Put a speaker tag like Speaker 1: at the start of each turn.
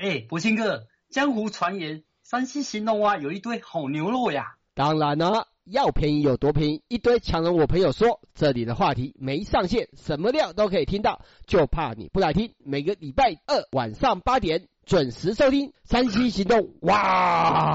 Speaker 1: 博兴哥，江湖传言山西兴隆啊有一堆好牛肉呀。
Speaker 2: 当然了，要便宜有多便宜，一堆强人我朋友说，这里的话题没上限，什么料都可以听到，就怕你不来听。每个礼拜二晚上8点准时收听山西行动，哇！